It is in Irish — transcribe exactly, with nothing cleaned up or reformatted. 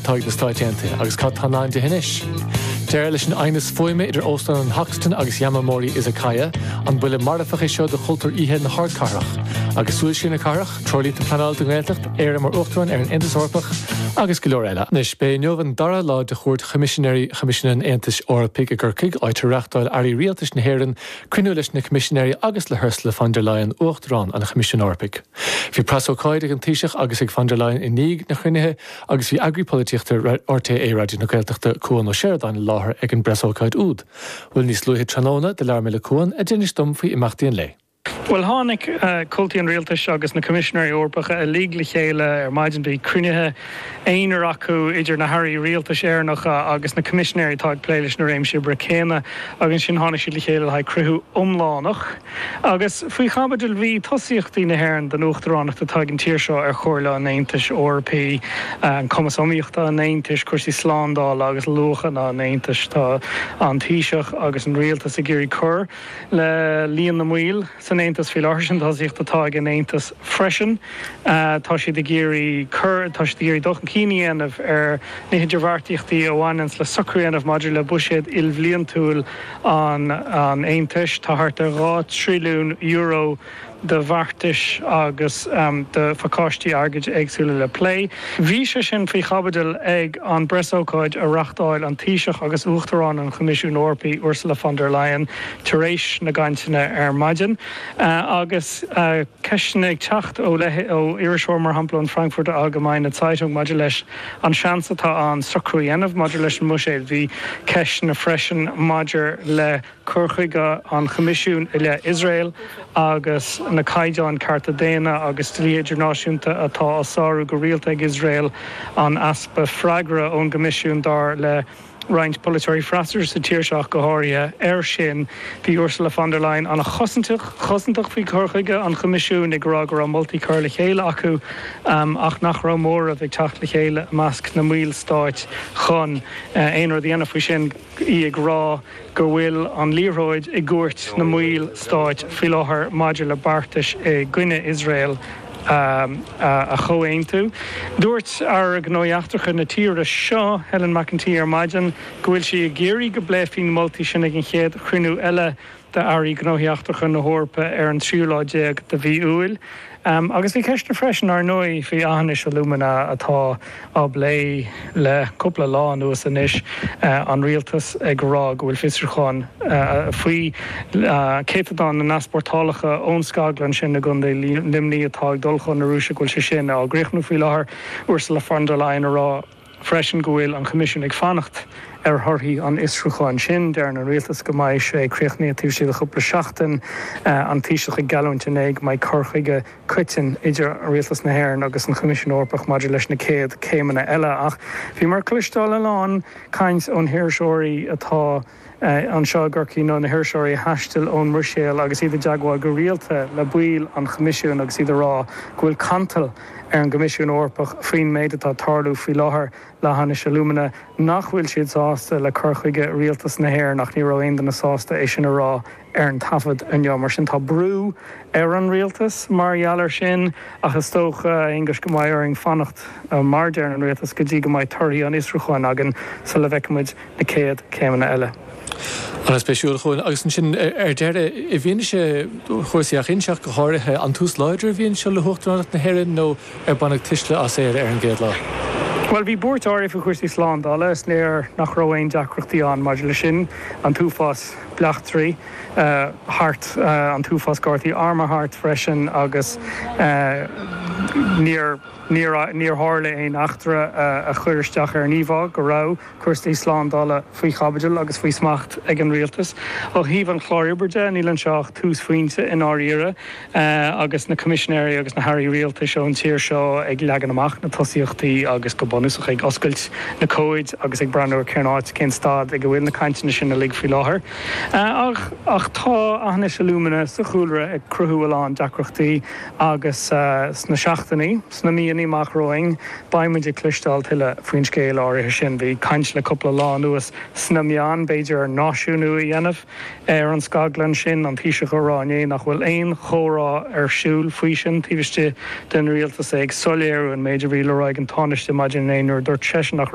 taig na stáitianta agus cá tánáin de hinis. Deir leis an ainas foiime idir Óstan an Haxton agus Yamamori is a caia an buile marafach é seo de chultúr ihe na hardcarach. Agus súil sin na carach, trolíta planáil do gnéiltecht, éire mar uachtaráin ar an intas agus go leor eile. Nis bé neomhan dara lá de chuirt Commissionéirí Commissionan Aontais Eorpaigh a gurcaigh áit reachtáil airí rialtas na hÉireann cruinniú leis na Commissionéirí agus le Ursula von der Leyen uachtarán an na Commission Eorpaigh. Bhí presócáid ag an taoiseach agus ag von der Leyen i níg na chruinnithe agus bhí agripolitíochta R T É radio na Gaeltachta Cuan ó Sheridan láthair ag an presócáid úd. Bhfuil níos luithe tróna de lear mille Cuan a dénis dom faoi imachtaíon lei. Well, hánig uh, Cultaíon Rialtas agus na Commissionéirí Eorpacha a lígla chéile ar maidin bí crunithe éonar acu idir na Harry Rialtas Éarnacha agus na Commissionéirí táid pléiles na réimse bracéna agus sin hánig si le chéile ha cruthú umlánach. Agus faoi chabadil bhí tosíochtaí na hÉireann den uachtaránach táid an tíir seo ar chóirla an Aontais Eorpaí an comasomíochta an Aontais cuasaí slándáil agus luchan an Aontais tá an taoiseach agus an Rialtas a géirí chur le líon na muil san Aontas fi láirsin tá síocht atá an Aontas freisin tá si de géirí chur tá si de géirí dochan cíníanamh ar na hidirhhartíochtaí óhhainans le socraíanamh maidir le buisiad il bhliain túil an an Aontais tá thart a rá trilliún euro de bhartais agus um, de facáistí airgid agsúla le play. Bhí sé sin faoi chabadil ag an bresócáid a reachtáil an taoiseach agus uachtarán an Comisiún Eorpaí Ursula von der Leyen tar éis na gaiinteanna ar maidin. Uh, agus uh, ceisina ag teacht ó lethe ó Irisóir mar hampla an Frankfurt Allgemeine Zeitung maidir leis an seans atá an socraíanamh maidir leis an muséid bhí ceisina freisin maidir le curchuige an Comisiún le Israel agus na caiideáin Cartagena agus trí idirnáisiúnta atá ásáú go rialta ag Israel an aspa freigra ón Comisiún dar le roinnt politeoirí freastar sa tíirseach go háirithe ar sin bhí Ursula von der Leyen an a chosintach chosintach faoi curchaige an Comisiún ag rá gur an multicur le chéile acu um, ach nach rá mór a bheith teacht le chéile measc na míl stáit chun uh, éonar dhéanamh faoi sin í ag rá gur bhfuil an líróid i gcuairt na míl stáit faoi láthair maidir le bartais i gcuine Israel Um, uh, a choéin tú. Dúirt ar gnóíochtacha na tíre seo Helen McEntee ar maidin gohfuil si a géirí go bléifhín multi sin ag an chéad chruinú eile de airí gnóíochtacha na hórpa ar an tríúláideag de bhí uail. Um, agus bhí ceiste freisin ar nói fhí aithnis a lumana atá á blé le cúpla lá nuas inis uh, an rialtas ag rá go bhfuil fistriúcháin uh, faoi uh, céitadán na nasportálacha ón Scaglan sin na gunda limní atá ag dulchan na rúise gohfuil sé sin á gréichnú faoi láthair Ursula von der Leyen a rá freisin go bhfuil an Comisiún ag fannacht ar thorthaí an isrúcháin sin dear na rialtas go mbeidh sé críochnaí tíobh siad a chupla seachtain uh, an taoiseach ag galúinte ag mbeidh curchaige cuitin idir rialtas na hÉireann agus an Comisiún Eorpaigh maidir leis na céad céimeanna eile ach bhí mar clistáil aláin caint ón hirsóirí atá Uh, an seo gurcí nó na hirsóirí heistil ón Murséal agus iad deagháil go rialta le buil an Comisiún agus iad rá gohfuil cantal ar an Comisiún Eorpaigh faoin méid atá tarlú faoi láthair le haine se lumana nach bhfuil siad sásta le curchaige rialtas na hÉireann nach ní rá aon na sásta é sin rá ar an tafad an mar sin tá brú ar an rialtas mar ealar sin agus tócha ingus go mbeidh ar an fannacht uh, mar dear an rialtas go dtí go mbeidh tarthaí an isrúcháin agan sa le bheicimiid na céad céimeanna eile. An spéisiúil chuin agus sin ar deire i bhíonn sé chuirsaíach inseach go háirithe an tús láidir bhíonn se le huachtaránach na hÉireann nó ar banach tuisle as éir ar an géad lá. Well, bhí búirt áirí fa chuirsaí slándála is léir nach raibh deacrochtaí an maidir le sin an túfás bleachtarí uh, hart uh, an túfás gáirtaí arma hart freisin agus uh, níor níor hála é achtra uh, a chuiristeach ar níomhá go rá chuirsaí slándála faoi chabadil agus faoi smacht ag an rialtas ó híomh an chláiribirde nílann seach tús faointe in áíire uh, agus na Commissionéirí agus na Harry Rialtas seo an tíir seo ag legan amach na tosíochtaí agus go bonúsach ag oscailt na cóid agus ag breanúir cearnáid cén stad ag go bhfuil na caiinteanna sin na lig faoi láthair. Uh, ach, ach tá aithne se lumana sa chúlra ag cruthúil an deacrochtaí agus uh, sna seachtaí sna míon amach roing baimiid clistáil tuile faoin scéal áirithe sin bhí caint le coppla lá nuas sna meán beidir ar náisiúnú a dhéanamh ar an Scaglan sin an taoiseach go ráné nach bhfuil aon chórá ar siúil faoi sin tíbiste den rialtas ag soléirú an méidir bhí le raig an táiste maidin éonar dúirt sé nach